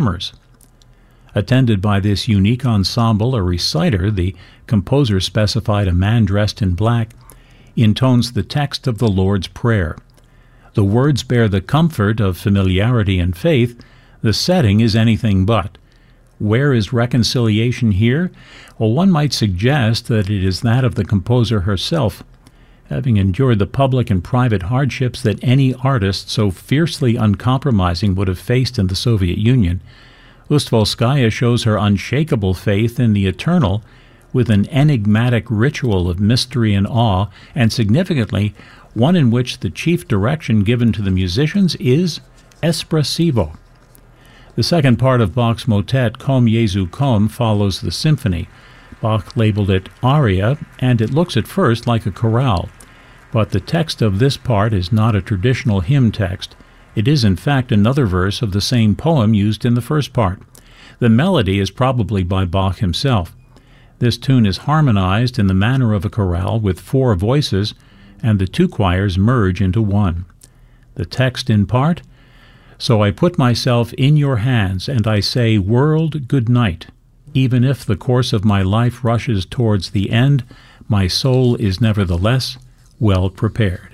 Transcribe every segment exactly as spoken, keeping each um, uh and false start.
hammers. Attended by this unique ensemble, a reciter, the composer specified a man dressed in black, intones the text of the Lord's Prayer. The words bear the comfort of familiarity and faith. The setting is anything but. Where is reconciliation here? Well, one might suggest that it is that of the composer herself. Having endured the public and private hardships that any artist so fiercely uncompromising would have faced in the Soviet Union, Ustvolskaya shows her unshakable faith in the eternal with an enigmatic ritual of mystery and awe, and significantly, one in which the chief direction given to the musicians is espressivo. The second part of Bach's motet, Komm Jesu komm, follows the symphony. Bach labeled it aria, and it looks at first like a chorale. But the text of this part is not a traditional hymn text. It is, in fact, another verse of the same poem used in the first part. The melody is probably by Bach himself. This tune is harmonized in the manner of a chorale with four voices, and the two choirs merge into one. The text in part, "So I put myself in your hands, and I say, world, good night. Even if the course of my life rushes towards the end, my soul is nevertheless well prepared."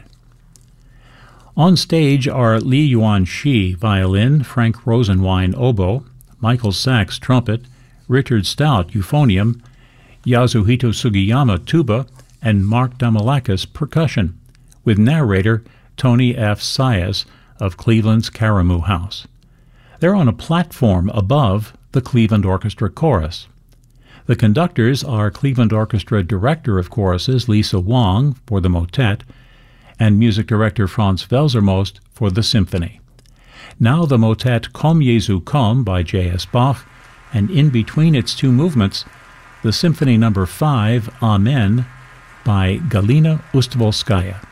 On stage are Li Yuan Shi, violin, Frank Rosenwein, oboe, Michael Sachs, trumpet, Richard Stout, euphonium, Yasuhito Sugiyama, tuba, and Mark Damalakis, percussion, with narrator Tony F. Sias of Cleveland's Karamu House. They're on a platform above the Cleveland Orchestra chorus. The conductors are Cleveland Orchestra Director of Choruses Lisa Wong for the motet and music director Franz Welsermost for the symphony. Now the motet Komm Jesu komm by J S Bach, and in between its two movements, the Symphony Number five, Amen, by Galina Ustvolskaya.